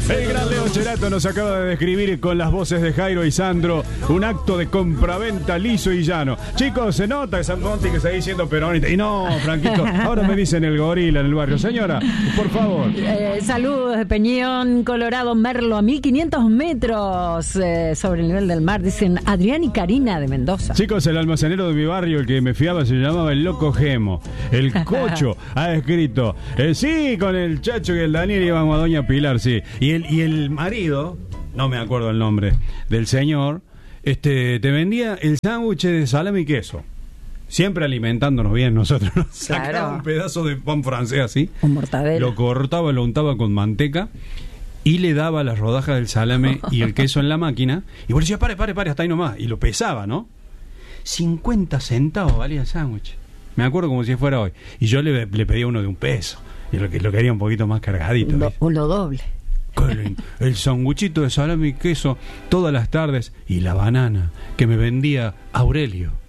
El gran Leo Cherato nos acaba de describir con las voces de Jairo y Sandro un acto de compraventa liso y llano. Chicos, se nota esa Monti que está diciendo peronista. Y no, Franquito, ahora me dicen el gorila en el barrio. Señora, por favor. Saludos de Peñón, Colorado, Merlo, a 1500 metros sobre el nivel del mar. Dicen Adrián y Karina de Mendoza. Chicos, el almacenero de mi barrio, el que me fiaba, se llamaba el Loco Gemo. El Cocho ha escrito, sí, con el Chacho y el Daniel íbamos a Doña Pilar, sí. Y el marido, no me acuerdo el nombre del señor, te vendía el sándwich de salame y queso. Siempre alimentándonos bien nosotros, ¿no? Sacaba Claro. un pedazo de pan francés así, Un mortadela. lo cortaba, lo untaba con manteca y le daba las rodajas del salame y el queso en la máquina. Y vos decías, pare, hasta ahí nomás. Y lo pesaba, ¿no? 50 centavos valía el sándwich. Me acuerdo como si fuera hoy. Y yo le pedía uno de $1. Y lo quería un poquito más cargadito. Lo doble. Con el sanguchito de salame y queso todas las tardes y la banana que me vendía Aurelio.